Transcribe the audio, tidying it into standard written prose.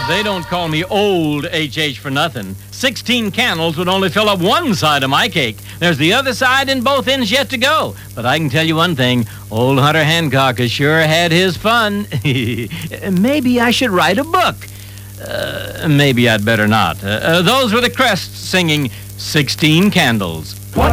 They don't call me old H.H. for nothing. 16 candles would only fill up one side of my cake. There's the other side and both ends yet to go. But I can tell you one thing. Old Hunter Hancock has sure had his fun. Maybe I should write a book. Maybe I'd better not. Those were the Crests singing 16 Candles. What